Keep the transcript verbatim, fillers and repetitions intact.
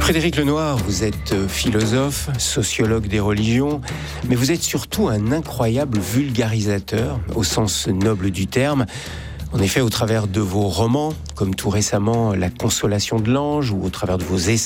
Frédéric Lenoir, vous êtes philosophe, sociologue des religions, mais vous êtes surtout un incroyable vulgarisateur, au sens noble du terme. En effet, au travers de vos romans, comme tout récemment La Consolation de l'Ange, ou au travers de vos essais,